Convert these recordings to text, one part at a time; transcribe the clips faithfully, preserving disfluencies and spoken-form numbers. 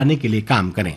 आने के लिए काम करें।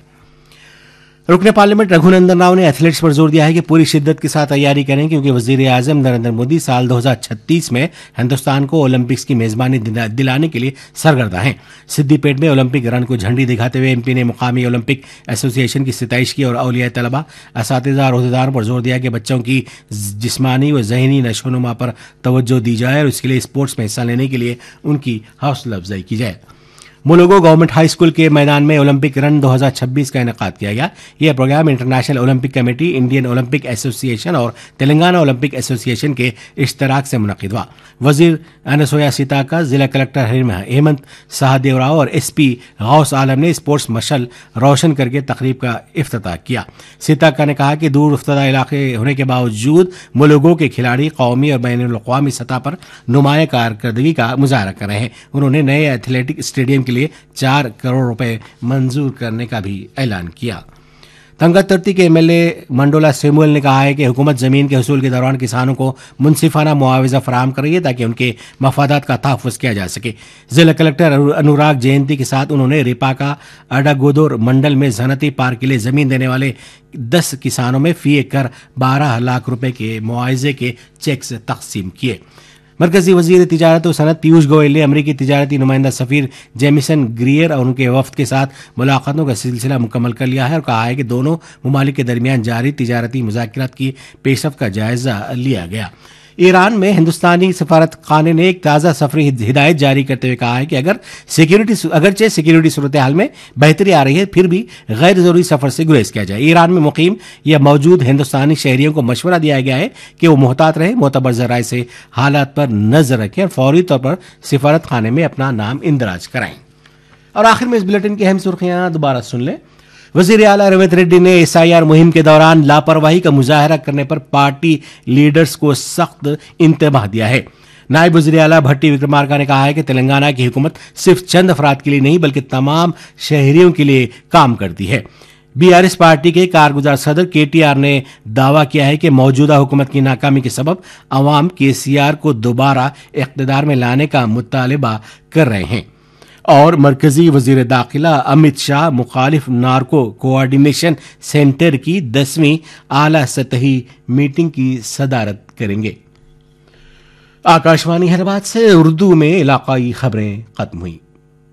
रुकने पार्लियामेंट रघुनंदन राव ने एथलीट्स पर जोर दिया है कि पूरी शिद्दत के साथ तैयारी करें, क्योंकि वजीर आजम नरेंद्र मोदी साल दो हज़ार छत्तीस में हिंदुस्तान को ओलंपिक्स की मेजबानी दिलाने के लिए सरगर्दा हैं। सिद्दीपेट में ओलंपिक रन को झंडी दिखाते हुए एमपी ने मुकामी ओलंपिक एसोसिएशन की सिताइश की और औलिया तलबा, असातिज़ा और अहदेदारों पर जोर दिया कि बच्चों की जिस्मानी व ज़हनी नशोनुमा पर तवज्जो दी जाए और इसके लिए स्पोर्ट्स में हिस्सा लेने के लिए उनकी हौसला अफजाई की जाए। मुलुगु गवर्नमेंट हाई स्कूल के मैदान में ओलंपिक रन दो हज़ार छब्बीस का इनेकाद किया गया। यह programme international Olympic committee, Indian Olympic association और तेलंगाना ओलंपिक एसोसिएशन के इश्तराक से मुनक़िद हुआ। वजीर अनसुया सीताका, जिला कलेक्टर हेमंत सहदेव राव और एसपी गौस आलम ने स्पोर्ट्स मशल रोशन करके तकरीब का इफ्तिताह किया। सीताका ने कहा कि दूर उफ्तदा इलाके होने के बावजूद मुलुगु के खिलाड़ी कौमी और बैनुल-अक़वामी सतह पर नुमाया कारकर्दगी का मुजाहरा कर रहे हैं। उन्होंने नए एथलेटिक स्टेडियम के लिए चार करोड़ रुपए मंजूर करने का भी ऐलान किया। तंगतर्ती के एमएलए मंडोला सेमुअल ने कहा है कि हुकूमत जमीन के हसूल के दौरान किसानों को मुनसिफाना मुआवजा फराहम कर रही है ताकि उनके मफादात का तहफ़्फ़ुज़ किया जा सके। जिला कलेक्टर अनुराग जयंती के साथ उन्होंने रिपाका अडागोदोर मंडल में सनती पार्क के लिए जमीन देने वाले दस किसानों में फी एकड़ बारह लाख रुपए के मुआवजे के चेक्स तकसीम किए। मरकजी वजीर तिजारत और सनत पीयूष गोयल ने अमरीकी तिजारती नुमाइंदा सफीर जेमिसन ग्रियर और उनके वफ्द के साथ मुलाकातों का सिलसिला मुकम्मल कर लिया है और कहा है कि दोनों ममालिक के दरमियान जारी तिजारती मुज़ाकरात की पेशरफ्त का जायजा लिया गया। ईरान में हिंदुस्तानी सफारत खाने ने एक ताज़ा सफरी हिदायत जारी करते हुए कहा है कि अगर सिक्योरिटी अगरचे सिक्योरिटी सूरत हाल में बेहतरी आ रही है, फिर भी गैर ज़रूरी सफ़र से गुरेज किया जाए। ईरान में मुकीम या मौजूद हिंदुस्तानी शहरियों को मशवरा दिया गया है कि वो मोहतात रहें, मोतबर ज़राए से हालात पर नजर रखें और फौरी तौर पर सफारत खाने में अपना नाम इंदराज कराएं। और आखिर में इस बुलेटिन की अहम सुर्खियां दोबारा सुन लें। वज़ीर आला रेवंत रेड्डी ने एस आई आर मुहिम के दौरान लापरवाही का मुजाहरा करने पर पार्टी लीडर्स को सख्त इंतबाह दिया है। नायब वज़ीर आला भट्टी विक्रमार्का ने कहा है कि तेलंगाना की हुकूमत सिर्फ चंद अफराद के लिए नहीं बल्कि तमाम शहरियों के लिए काम करती है। बीआरएस पार्टी के कारगुजार सदर के टी आर ने दावा किया है कि मौजूदा हुकूमत की नाकामी के सबब अवाम के सी आर को दोबारा इक़्तिदार में लाने का मुतालबा कर रहे हैं। और मरकजी वजीर दाखिला अमित शाह मुखालिफ नार्को कोऑर्डिनेशन सेंटर की दसवीं आला सतही मीटिंग की सदारत करेंगे। आकाशवाणी हैदराबाद से उर्दू में इलाकाई खबरें खत्म हुई।